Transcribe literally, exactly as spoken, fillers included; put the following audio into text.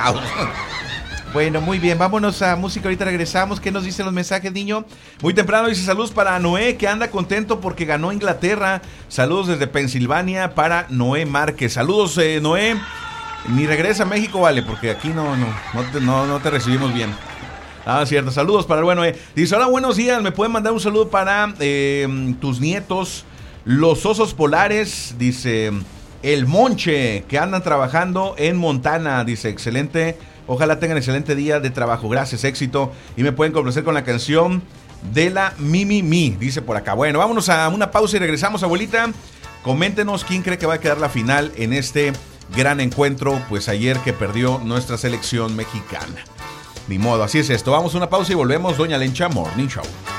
Bueno, muy bien, vámonos a música, ahorita regresamos. ¿Qué nos dicen los mensajes, niño? Muy temprano dice saludos para Noé, que anda contento porque ganó Inglaterra. Saludos desde Pensilvania para Noé Márquez. Saludos, eh, Noé. Ni regresa a México, vale, porque aquí no, no, no, te, no, no te recibimos bien. Ah, cierto, saludos para el bueno. Eh. Dice, hola, buenos días, me pueden mandar un saludo para eh, tus nietos, los osos polares, dice, el Monche, que andan trabajando en Montana, dice, excelente. Ojalá tengan excelente día de trabajo. Gracias, éxito. Y me pueden complacer con la canción de la Mimi Mi, dice por acá. Bueno, vámonos a una pausa y regresamos, abuelita. Coméntenos quién cree que va a quedar la final en este gran encuentro, pues ayer que perdió nuestra selección mexicana. Ni modo, así es esto. Vamos a una pausa y volvemos. Doña Lencha Morning Show.